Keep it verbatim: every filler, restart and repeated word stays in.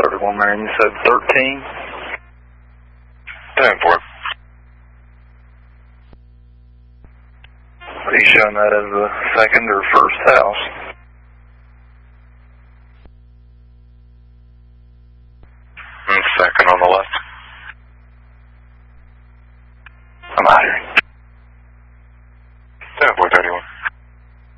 thirty-one Marion, you said thirteen? ten four. Are you showing that as the second or first house? And second on the left. I'm out here.